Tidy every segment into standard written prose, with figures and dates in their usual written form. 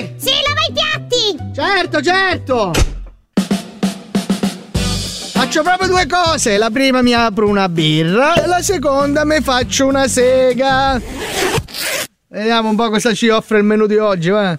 piatti! Sì, lava i piatti! Certo! Faccio proprio due cose. La prima mi apro una birra e la seconda mi faccio una sega. Vediamo un po' cosa ci offre il menù di oggi, va.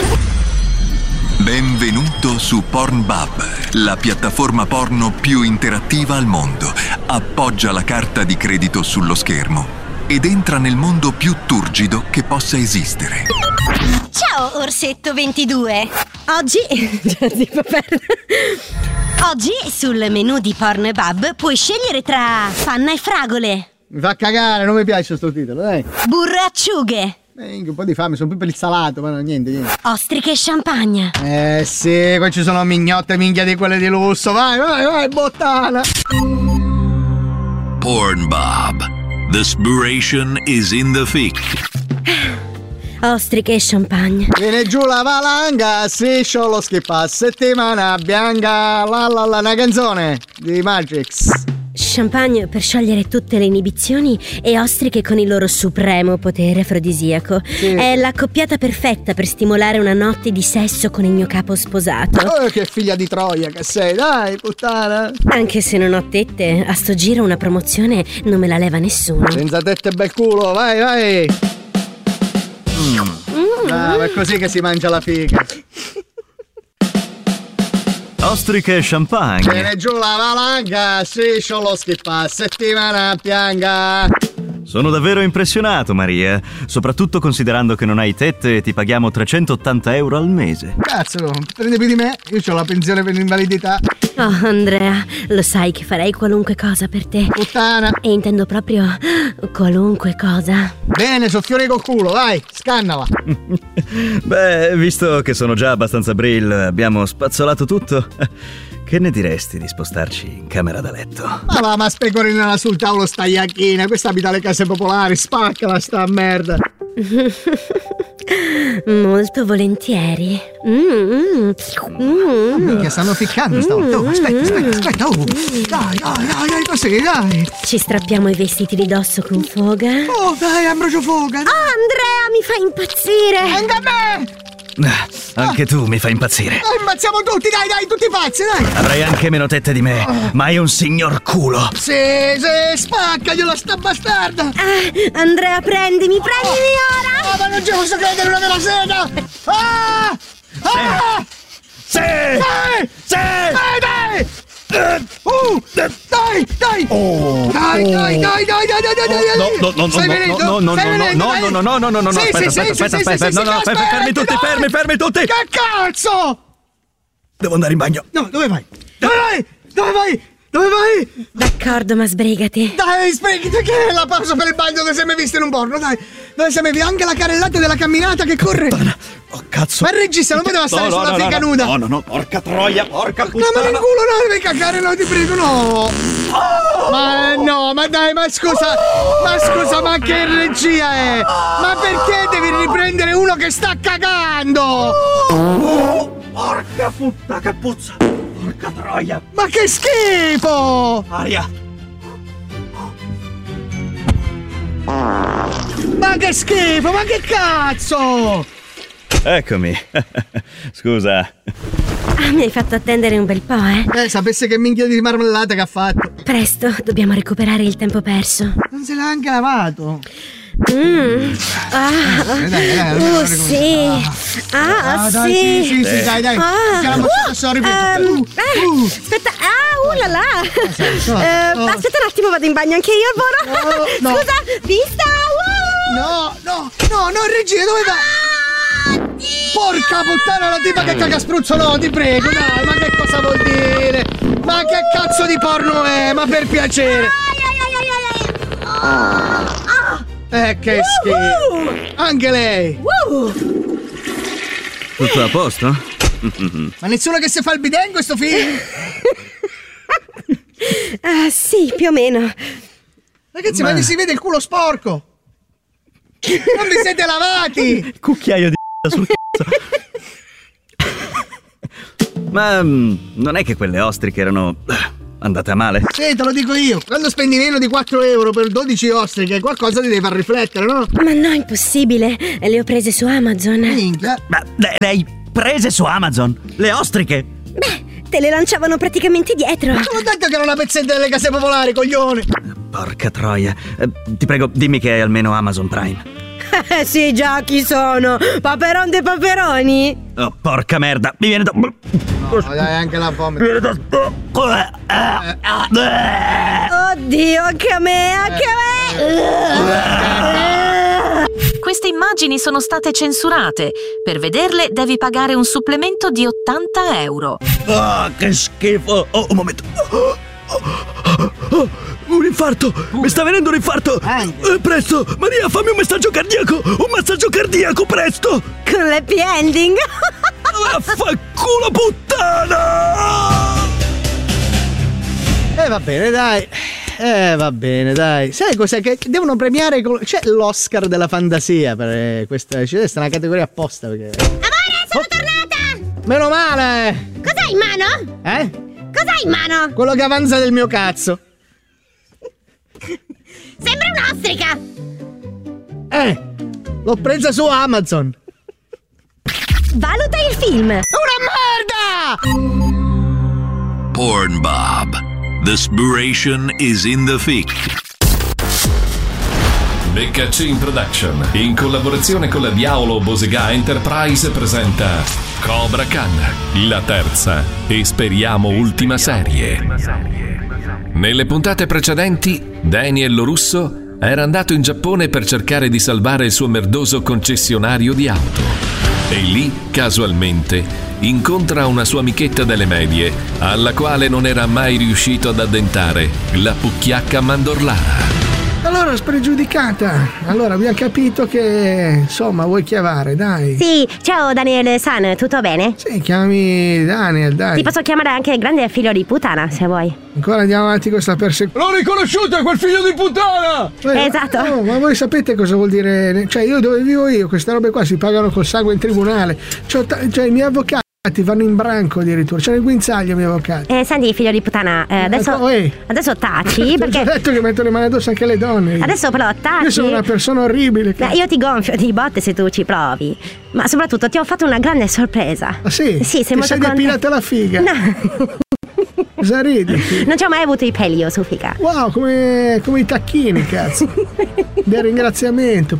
Benvenuto su Pornbub, la piattaforma porno più interattiva al mondo. Appoggia la carta di credito sullo schermo ed entra nel mondo più turgido che possa esistere. Ciao, Orsetto 22. Oggi sul menù di Pornbub puoi scegliere tra panna e fragole, Mi fa cagare, non mi piace sto titolo, dai. burro e acciughe, Un po' di fame, sono più per il salato, ma no, niente. ostriche e champagne. Sì, qua ci sono mignotte minchia di quelle di lusso. Vai, bottana. Pornbub. The inspiration is in the fic. Ostriche e champagne. Viene giù la valanga, striscio lo schippa, settimana bianca, una canzone di Matrix. Champagne per sciogliere tutte le inibizioni e ostriche con il loro supremo potere afrodisiaco. Sì. È l'accoppiata perfetta per stimolare una notte di sesso con il mio capo sposato. Oh, che figlia di Troia che sei, dai, puttana. Anche se non ho tette, a sto giro una promozione non me la leva nessuno. Senza tette e bel culo, vai. Bravo, è così che si mangia la figa. Ostriche e champagne. Viene giù la valanga, striscio lo schippa, settimana bianca. Sono davvero impressionato, Maria. Soprattutto considerando che non hai tette e ti paghiamo 380 euro al mese. Cazzo, prende più di me, io ho la pensione per l'invalidità. Oh, Andrea, lo sai che farei qualunque cosa per te. Puttana. E intendo proprio qualunque cosa. Bene, soffiori col culo, vai, scannala. Beh, visto che sono già abbastanza brill, abbiamo spazzolato tutto. Che ne diresti di spostarci in camera da letto? Ma specorinala sul tavolo sta iacchina, questa abita alle case popolari, spaccala sta merda. Molto volentieri. Che stanno ficcando stavolta. Oh, aspetta. Oh. Dai, così, dai. Ci strappiamo i vestiti di dosso con foga. Oh, dai, Ambrogio Foga. Andrea, mi fa impazzire. Anche a me. Anche tu mi fai impazzire. Ammazziamo tutti, dai, tutti pazzi, dai. Avrai anche meno tette di me, ma hai un signor culo. Sì, spaccagliela sta bastarda. Andrea, prendimi ora. Ma non ci posso credere, una della sega. Sì! Dai! Dai! No, aspetta, fermi tutti! Che cazzo? Devo andare in bagno. No, dove vai? Dove vai? D'accordo, ma sbrigati. Dai, sbrigati, che è la pausa per il bagno dove sei mai visto in un porno, dai. Dove sei mai visto anche la carrellata della camminata che corre. Oh, cazzo. Ma il regista non poteva stare sulla figa nuda. No, porca troia, porca puttana. No, ma nel culo no, devi cagare, no, ti prego, no. Ma dai, ma scusa, ma che regia è? Ma perché devi riprendere uno che sta cagando? Porca puttana, che puzza. Porca troia. Ma che schifo! Aria. Ma che schifo, ma che cazzo! Eccomi. Scusa. Mi hai fatto attendere un bel po', eh? Sapesse che minchia di marmellata che ha fatto. Presto, dobbiamo recuperare il tempo perso. Non se l'ha anche lavato. Sì. Sì, dai. Aspetta, la la. Aspetta un attimo, vado in bagno anche io, Boro. No. Scusa, vista. No, regia, dove vai? Porca puttana, la tipa che caga spruzzo, no, ti prego, dai, ma che cosa vuol dire? Ma che cazzo di porno è? Ma per piacere. Che schifo. Anche lei. Tutto a posto? Ma nessuno che si fa il bidet in questo film? Sì, più o meno. Ragazzi, ma si vede il culo sporco. Non vi siete lavati. Cucchiaio di sul cazzo. Ma non è che quelle ostriche erano andata male? Sì, te lo dico io. Quando spendi meno di 4 euro per 12 ostriche, qualcosa ti deve far riflettere, no? Ma no, impossibile. Le ho prese su Amazon. Minchia. Ma le hai prese su Amazon? Le ostriche? Beh, te le lanciavano praticamente dietro. Ma te l'ho detto che era una pezzetta delle case popolari, coglione. Porca troia. Ti prego, dimmi che hai almeno Amazon Prime. Sì, già, chi sono? Paperon dei paperoni? Oh, porca merda, mi viene da... No, dai, anche la fame. Mi viene da... Oddio, anche a me, anche a me! Queste immagini sono state censurate. Per vederle devi pagare un supplemento di 80 euro. Ah, che schifo. Oh, un momento. Un infarto! Mi sta venendo un infarto! Presto! Maria, fammi un massaggio cardiaco! Un massaggio cardiaco, presto! Con l'happy ending! Vaffanculo puttana! Va bene, dai. Va bene, dai. Sai cos'è che devono premiare? C'è l'Oscar della fantasia per questa. C'è una categoria apposta perché. Amore, sono tornata! Meno male! Cos'hai in mano? Cos'hai in mano? Quello che avanza del mio cazzo. Sembra un'ostrica! L'ho presa su Amazon. Valuta il film! Una merda! Pornbob. The Spuration is in the thick. Beccacin Production, in collaborazione con la Diavolo Bosega Enterprise, presenta Cobra Khan, la terza e speriamo ultima serie. Nelle puntate precedenti, Daniel Lorusso era andato in Giappone per cercare di salvare il suo merdoso concessionario di auto. E lì, casualmente, incontra una sua amichetta delle medie, alla quale non era mai riuscito ad addentare, la pucchiacca mandorlana. Allora, spregiudicata. Allora, abbiamo capito che, insomma, vuoi chiavare, dai. Sì, ciao Daniele-san, tutto bene? Sì, chiami Daniel, dai. Ti posso chiamare anche grande figlio di puttana, se vuoi. Ancora andiamo avanti con questa persecuzione. L'ho riconosciuto, è quel figlio di puttana! Esatto. No, ma voi sapete cosa vuol dire? Cioè, io dove vivo io, queste robe qua si pagano col sangue in tribunale. Cioè, i miei avvocati vanno in branco addirittura. C'è nel guinzaglio i miei avvocati. Senti, figlio di puttana, adesso taci, Ti ho perché... già detto che metto le mani addosso anche alle donne. Adesso però taci. Io sono una persona orribile. Io ti gonfio di botte se tu ci provi. Ma soprattutto ti ho fatto una grande sorpresa. Ah sì? Sì, sei molto sei depilata la figa? No. Cosa ridi? Non ci ho mai avuto i peli io su figa. Wow, come i tacchini, cazzo. Del ringraziamento,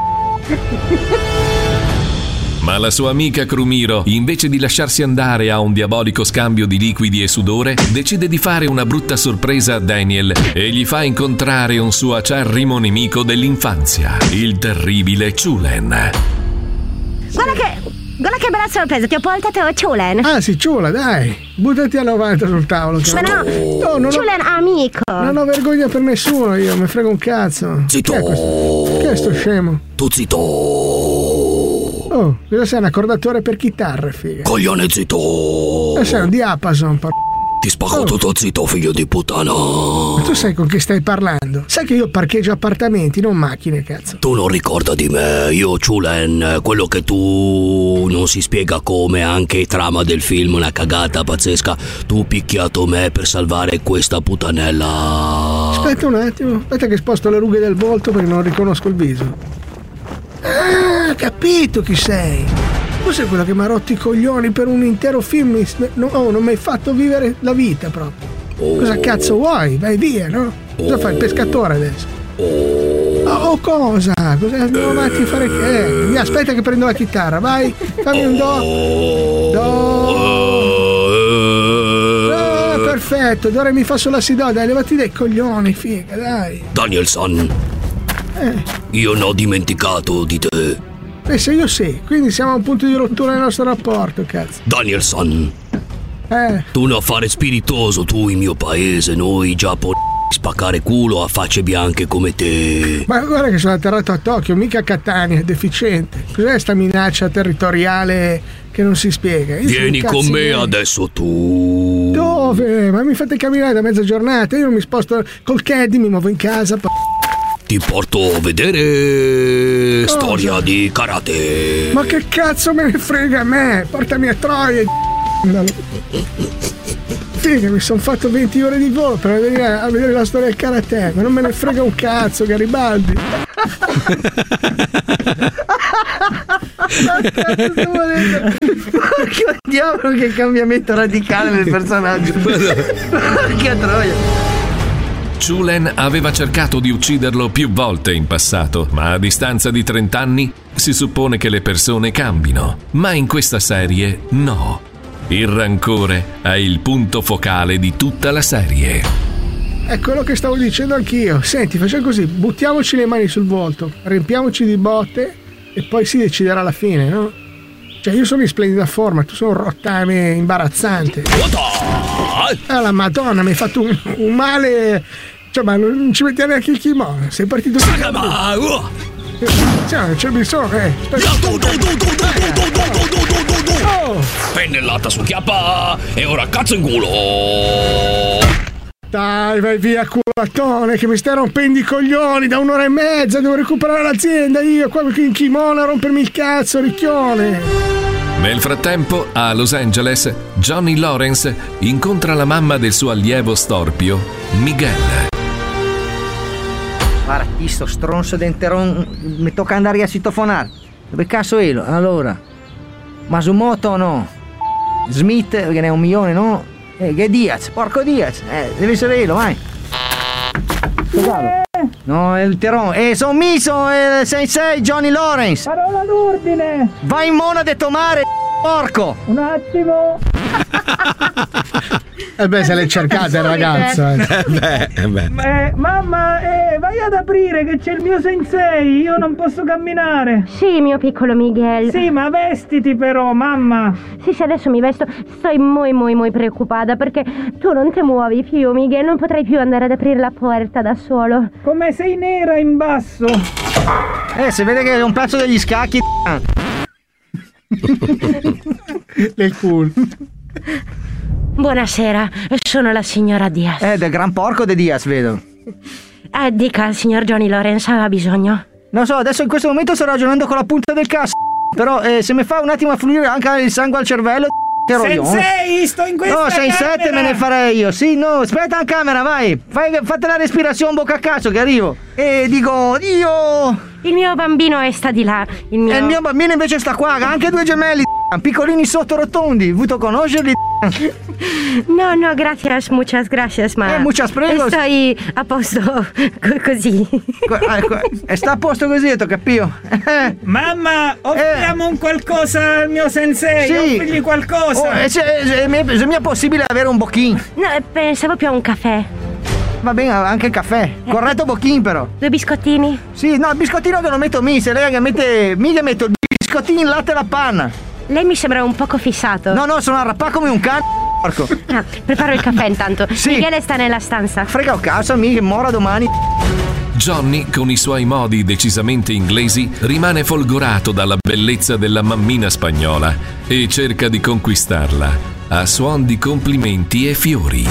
Ma la sua amica Crumiro, invece di lasciarsi andare a un diabolico scambio di liquidi e sudore, decide di fare una brutta sorpresa a Daniel e gli fa incontrare un suo acerrimo nemico dell'infanzia, il terribile Chulen. Guarda che bella sorpresa, ti ho portato Chulen. Ah sì, Ciula, dai. Buttati a 90 sul tavolo. Ma no, Chulen amico. Non ho vergogna per nessuno io, mi frega un cazzo. Zitto. Chi è sto scemo? Tu zitto. Oh, cosa sei, un accordatore per chitarre, figa? Coglione zitto. Sei un diapason, Ti spago tutto zitto, figlio di puttana. Ma tu sai con chi stai parlando? Sai che io parcheggio appartamenti, non macchine, cazzo. Tu non ricorda di me, io Chulen, quello che tu non si spiega come, anche trama del film, una cagata pazzesca. Tu picchiato me per salvare questa puttanella. Aspetta un attimo, aspetta che sposto le rughe del volto perché non riconosco il viso. Ah, capito chi sei. Tu sei quello che mi ha rotto i coglioni per un intero film. Non mi hai fatto vivere la vita proprio. Cosa cazzo vuoi? Vai via, no? Cosa fai? Il pescatore adesso? Cosa? Cosa andiamo avanti a fare che? Via, aspetta che prendo la chitarra, vai, fammi un do. Perfetto, d'ora mi fa solo la si do, dai, levati dai coglioni, figa, dai. Danielson, io non ho dimenticato di te. Se io sì, quindi siamo a un punto di rottura nel nostro rapporto, cazzo. Danielson, tu un affare spiritoso, tu in mio paese, noi giapponesi spaccare culo a facce bianche come te. Ma guarda che sono atterrato a Tokyo, mica a Catania, è deficiente. Cos'è sta minaccia territoriale che non si spiega? Vieni con me adesso tu. Dove? Ma mi fate camminare da mezza giornata, io non mi sposto col caddy, mi muovo in casa. Ti porto a vedere storia di karate. Ma che cazzo me ne frega a me? Portami a Troia. Figa, mi sono fatto 20 ore di volo per venire a vedere la storia del karate, ma non me ne frega un cazzo, Garibaldi. Porca diavolo, che cambiamento radicale nel personaggio. Porca troia. Chulen aveva cercato di ucciderlo più volte in passato, ma a distanza di 30 anni si suppone che le persone cambino. Ma in questa serie no. Il rancore è il punto focale di tutta la serie. È quello che stavo dicendo anch'io. Senti, facciamo così, buttiamoci le mani sul volto, riempiamoci di botte e poi si deciderà alla fine, no? Cioè, io sono in splendida forma, tu sei un rottame imbarazzante. La Madonna, mi hai fatto un male. Cioè, ma non ci mettiamo neanche il kimono. Sei partito di non c'è bisogno, Pennellata su chiappa e ora cazzo in culo. Dai, vai via, culatone, che mi stai rompendo i coglioni da 1 ora e mezza. Devo recuperare l'azienda io qua in kimono a rompermi il cazzo, ricchione. Nel frattempo, a Los Angeles, Johnny Lawrence incontra la mamma del suo allievo storpio, Miguel. Guarda, sto stronzo denteron, mi tocca andare a citofonare. Dove cazzo è? Allora, Masumoto o no? Smith, che ne è 1 milione, no? Che Diaz, porco Diaz, deve essere Elo, vai. No, è il Teron. Sono Miso, Sensei Johnny Lawrence. Parola d'ordine. Vai in monade tomare, porco. Un attimo. Se l'è cercata il ragazzo. Mamma, vai ad aprire che c'è il mio sensei. Io non posso camminare. Sì, mio piccolo Miguel. Sì, ma vestiti però, mamma. Sì, adesso mi vesto. Sto muy preoccupata perché tu non ti muovi più, Miguel. Non potrai più andare ad aprire la porta da solo. Come sei nera in basso. Si vede che è un pezzo degli scacchi. Del culo. Buonasera, sono la signora Diaz. Del gran porco de Diaz, vedo. Dica, il signor Johnny Lawrence aveva bisogno. Non so, adesso in questo momento sto ragionando con la punta del cazzo. Però se mi fa un attimo affluire anche il sangue al cervello, Sensei, sto in questa camera. No, 6-7 me ne farei io. Sì, no, aspetta in camera, vai. Fate la respirazione bocca a cazzo che arrivo. E dico, Dio. Il mio bambino sta di là. Il mio bambino invece sta qua, ha anche 2 gemelli, piccolini sotto rotondi. Vuto conoscerli? No, gracias, muchas gracias, ma muchas prego. Stai a posto così. Sta a posto così, t'ho capito. Mamma, offriamo un qualcosa al mio sensei. Sì. Offrigli qualcosa. Se mi è possibile avere un bocchin. No, pensavo più a un caffè. Va bene, anche il caffè. Corretto bocchin però. 2 biscottini? Sì, no, il biscottino che lo metto se lei che mette. Mica metto il biscottino in latte e la panna. Lei mi sembra un poco fissato. No, sono arrappato come un cane, porco. Preparo il caffè intanto. Sì. Michele sta nella stanza. Frega un cazzo, che mora domani. Johnny, con i suoi modi decisamente inglesi, rimane folgorato dalla bellezza della mammina spagnola e cerca di conquistarla a suon di complimenti e fiori.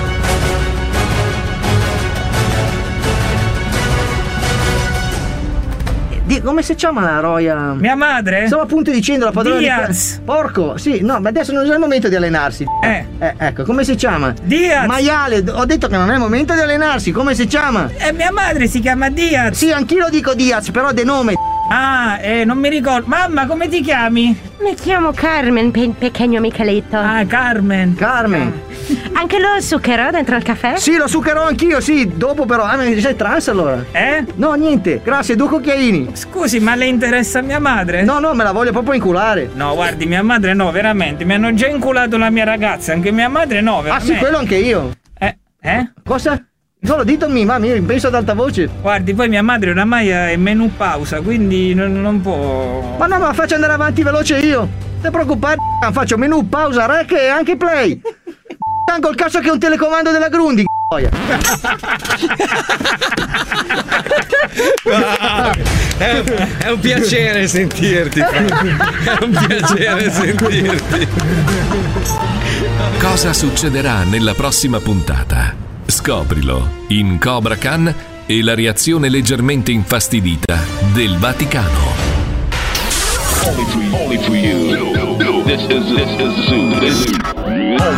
Come si chiama la roia? Mia madre? Stavo appunto dicendo la padrona Diaz. Porco, sì, no, ma adesso non è il momento di allenarsi. Ecco, come si chiama? Diaz. Maiale, ho detto che non è il momento di allenarsi, come si chiama? Mia madre si chiama Diaz. Sì, anch'io lo dico Diaz, però de nome. Non mi ricordo. Mamma, come ti chiami? Mi chiamo Carmen, pequeño Micheletto. Carmen. Anche lo zucchero dentro il caffè? Sì, lo zuccherò anch'io, sì, dopo però. Ma sei trans allora? No, niente, grazie, 2 cucchiaini. Scusi, ma le interessa mia madre? No, me la voglio proprio inculare. No, guardi, mia madre no, veramente. Mi hanno già inculato la mia ragazza, anche mia madre no, veramente. Ah sì, quello anche io. Cosa? Solo ditemi, ma mi penso ad alta voce. Guardi, poi mia madre oramai è menù pausa, quindi non può. Ma no, ma faccio andare avanti veloce io. Non ti preoccupare, faccio menù, pausa, rec e anche play. Col cazzo che è un telecomando della Grundy. È un piacere sentirti. È un piacere sentirti. Cosa succederà nella prossima puntata? Scoprilo in Cobra Khan e la reazione leggermente infastidita del Vaticano. Only for you. This is Zoo.